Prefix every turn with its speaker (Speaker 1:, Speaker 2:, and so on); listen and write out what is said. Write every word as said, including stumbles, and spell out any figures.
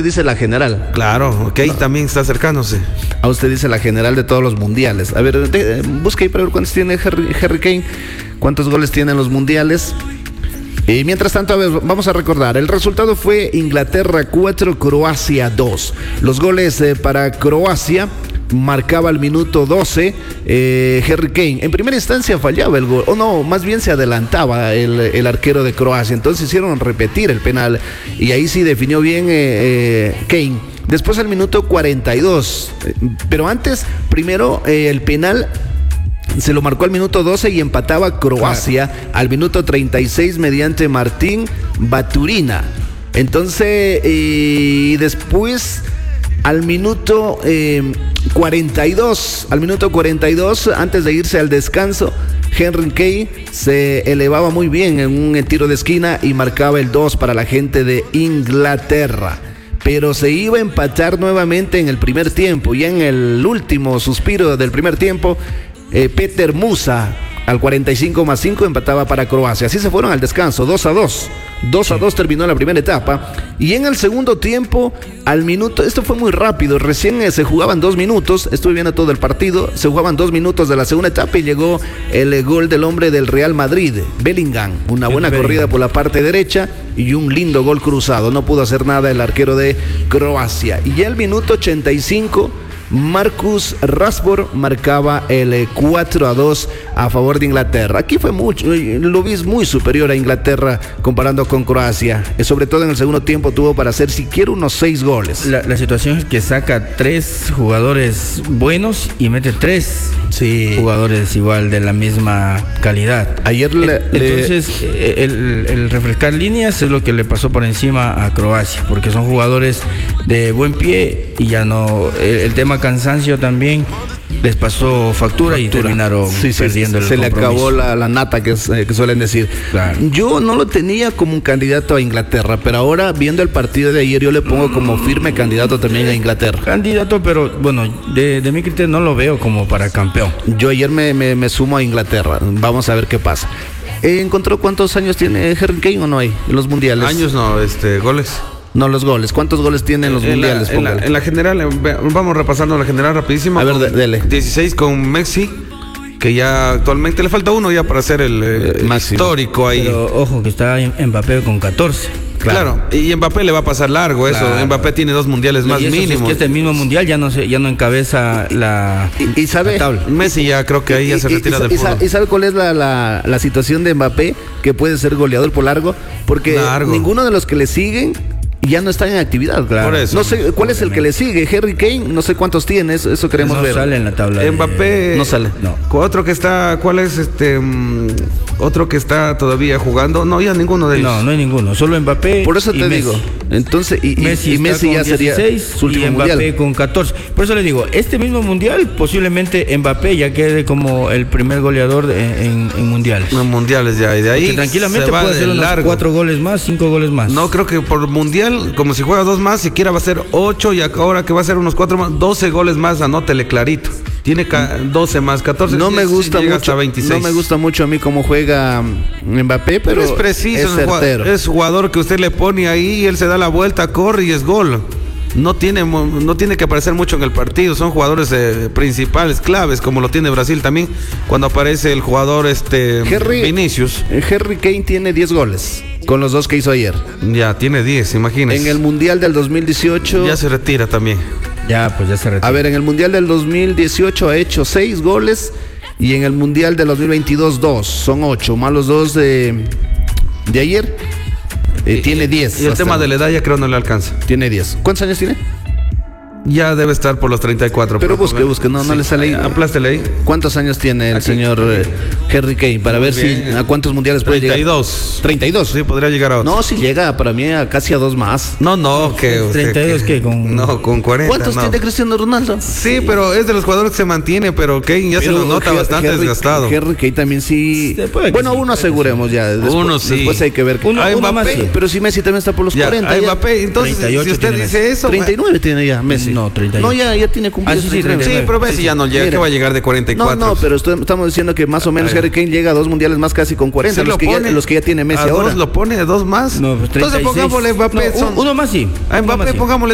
Speaker 1: dice la general.
Speaker 2: Claro, ok, no. También está acercándose.
Speaker 1: A usted dice la general de todos los mundiales. A ver, de, busca ahí para ver cuántos tiene Harry, Harry Kane, cuántos goles tiene en los mundiales. Y mientras tanto, a ver, vamos a recordar, el resultado fue Inglaterra cuatro, Croacia dos. Los goles eh, para Croacia marcaba al minuto doce eh, Harry Kane. En primera instancia fallaba el gol, o no, más bien se adelantaba el, el arquero de Croacia. Entonces hicieron repetir el penal y ahí sí definió bien eh, eh, Kane. Después al minuto cuarenta y dos, eh, pero antes, primero eh, el penal se lo marcó al minuto doce y empataba Croacia, claro, al minuto treinta y seis mediante Martín Baturina. Entonces, y después al minuto eh, cuarenta y dos, al minuto cuarenta y dos, antes de irse al descanso, Harry Kane se elevaba muy bien en un tiro de esquina y marcaba el dos para la gente de Inglaterra. Pero se iba a empatar nuevamente en el primer tiempo, y en el último suspiro del primer tiempo, Eh, Peter Musa al cuarenta y cinco más cinco empataba para Croacia. Así se fueron al descanso, dos a dos. dos a dos terminó la primera etapa. Y en el segundo tiempo, al minuto, esto fue muy rápido, recién eh, se jugaban dos minutos, estuve viendo todo el partido, se jugaban dos minutos de la segunda etapa y llegó el eh, gol del hombre del Real Madrid, Bellingham. Una buena Bellingham. corrida por la parte derecha y un lindo gol cruzado. No pudo hacer nada el arquero de Croacia. Y ya al minuto ochenta y cinco, Marcus Rashford marcaba el cuatro a dos a favor de Inglaterra. Aquí fue mucho, lo vi muy superior a Inglaterra comparando con Croacia. Sobre todo en el segundo tiempo tuvo para hacer siquiera unos seis goles.
Speaker 3: La, la situación es que saca tres jugadores buenos y mete tres sí. jugadores igual de la misma calidad.
Speaker 1: Ayer le,
Speaker 3: Entonces le... el, el refrescar líneas es lo que le pasó por encima a Croacia, porque son jugadores de buen pie y ya no, el, el tema cansancio también les pasó factura, factura. y terminaron sí, sí, perdiendo
Speaker 1: sí,
Speaker 3: el
Speaker 1: se
Speaker 3: compromiso.
Speaker 1: le acabó la, la nata que, que suelen decir. Claro. Yo no lo tenía como un candidato a Inglaterra, pero ahora viendo el partido de ayer yo le pongo como firme candidato también a Inglaterra.
Speaker 3: Candidato, pero bueno, de, de mi criterio no lo veo como para campeón.
Speaker 1: Yo ayer me, me, me sumo a Inglaterra, vamos a ver qué pasa. ¿Encontró cuántos años tiene Harry Kane o no hay en los mundiales?
Speaker 2: Años no, este, goles.
Speaker 1: No, los goles. ¿Cuántos goles tienen los
Speaker 2: en
Speaker 1: mundiales?
Speaker 2: La, en, la, en la general, vamos repasando la general rapidísimo.
Speaker 1: A ver, de, dele.
Speaker 2: dieciséis con Messi, que ya actualmente le falta uno ya para ser el eh, histórico ahí.
Speaker 3: Pero ojo que está Mbappé con catorce.
Speaker 2: Claro. claro, y Mbappé le va a pasar largo eso. Claro. Mbappé tiene dos mundiales más mínimos.
Speaker 3: Es que este mismo mundial ya no se, ya no encabeza la,
Speaker 1: y, y sabe,
Speaker 3: la tabla.
Speaker 2: Messi ya creo que ahí y, ya se retira y, del
Speaker 1: y,
Speaker 2: fútbol.
Speaker 1: ¿Y sabe cuál es la, la, la situación de Mbappé? Que puede ser goleador por largo, porque largo. ninguno de los que le siguen ya no están en actividad, claro. Por eso, no sé cuál es el que le sigue. Harry Kane, no sé cuántos tiene, eso, eso queremos
Speaker 3: no
Speaker 1: ver.
Speaker 3: No sale en la tabla.
Speaker 2: Mbappé
Speaker 3: de...
Speaker 1: no sale.
Speaker 2: No. Otro que está, ¿cuál es este? Um, otro que está todavía jugando. No, ya ninguno de ellos.
Speaker 3: No, no hay ninguno. Solo Mbappé.
Speaker 1: Por eso te
Speaker 3: y
Speaker 1: digo.
Speaker 3: Messi.
Speaker 1: Entonces, y,
Speaker 3: Messi,
Speaker 1: y Messi ya sería
Speaker 3: su último y Mbappé mundial. con catorce. Por eso le digo, este mismo mundial, posiblemente Mbappé ya quede como el primer goleador de, en, en mundiales.
Speaker 2: En mundiales ya, y de ahí.
Speaker 3: Porque tranquilamente puede hacer unos largo. cuatro goles más, cinco goles más.
Speaker 2: No, creo que por mundial, como si juega dos más, siquiera va a ser ocho, y ahora que va a ser unos cuatro más, doce goles más, anótele clarito. Tiene doce más, catorce.
Speaker 1: No me gusta mucho.
Speaker 2: Hasta veintiséis.
Speaker 1: No me gusta mucho a mí cómo juega Mbappé, pero,
Speaker 2: pero es preciso,
Speaker 1: es certero.
Speaker 2: Es jugador que usted le pone ahí y él se da la vuelta, corre y es gol. No tiene, no tiene que aparecer mucho en el partido. Son jugadores eh, principales, claves, como lo tiene Brasil también. Cuando aparece el jugador este
Speaker 1: Harry,
Speaker 2: Vinicius.
Speaker 1: Harry Kane tiene diez goles con los dos que hizo ayer.
Speaker 2: Ya, tiene diez, imagínese.
Speaker 1: En el Mundial del dos mil dieciocho.
Speaker 2: Ya se retira también.
Speaker 3: Ya, pues ya se retira.
Speaker 1: A ver, en el Mundial del dos mil dieciocho ha hecho seis goles. Y en el Mundial del dos mil veintidós, dos. Son ocho, más los dos de, de ayer. Eh, y, tiene diez.
Speaker 2: Y el tema de la edad ya creo no le alcanza.
Speaker 1: Tiene diez. ¿Cuántos años tiene?
Speaker 2: Ya debe estar por los treinta y cuatro.
Speaker 1: Pero busque, busque, no, sí. no le sale ahí.
Speaker 2: Aplástele ahí.
Speaker 1: ¿Cuántos años tiene el Aquí. señor eh, Harry Kane? Para Muy ver bien. si a cuántos mundiales puede
Speaker 2: treinta y dos.
Speaker 1: llegar. treinta y dos.
Speaker 2: Sí, podría llegar a otro.
Speaker 1: No, si llega para mí a casi a dos más.
Speaker 2: No, no, que
Speaker 3: treinta y dos que con
Speaker 2: No, con cuarenta.
Speaker 1: ¿Cuántos
Speaker 2: no.
Speaker 1: tiene Cristiano Ronaldo?
Speaker 2: Sí, pero es de los jugadores que se mantiene, pero Kane ya pero se lo nota Her- bastante Harry, desgastado.
Speaker 1: Harry Kane también sí. Bueno, uno aseguremos ya. Después,
Speaker 2: uno sí.
Speaker 1: Después hay que ver.
Speaker 2: Uno, uno
Speaker 1: Mbappé,
Speaker 2: más, sí.
Speaker 1: Pero si Messi también está por los
Speaker 2: ya,
Speaker 1: cuarenta.
Speaker 2: Mbappé, entonces si usted dice eso,
Speaker 1: treinta y nueve tiene ya Messi.
Speaker 3: No, treinta y uno.
Speaker 1: No, ya ya tiene cumplido.
Speaker 3: Ah, sí, sí, treinta y nueve.
Speaker 2: Sí, pero Messi ya no llega, que va a llegar de cuarenta y cuatro.
Speaker 1: No, no, pero estoy, estamos diciendo que más o menos Harry Kane llega a dos mundiales más casi con cuarenta, los que, ya, los que ya tiene Messi
Speaker 2: a
Speaker 1: ahora.
Speaker 2: Dos lo pone, dos más.
Speaker 3: No, pues
Speaker 2: entonces pongámosle Mbappé.
Speaker 3: No, uno más sí.
Speaker 2: A Mbappé pongámosle